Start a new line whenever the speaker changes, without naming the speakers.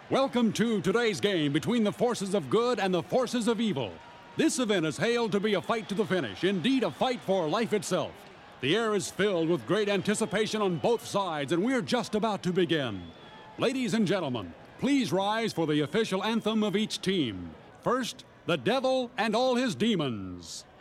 Welcome to today's game between the forces of good and the forces of evil. This event is hailed to be a fight to the finish, indeed a fight for life itself. The air is filled with great anticipation on both sides, and we're just about to begin. Ladies and gentlemen, please rise for the official anthem of each team. First, the devil and all his demons.